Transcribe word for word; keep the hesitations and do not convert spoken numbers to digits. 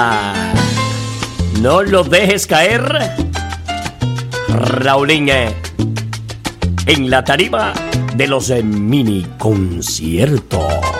No lo dejes caer, Raulín, en la tarima de los mini conciertos.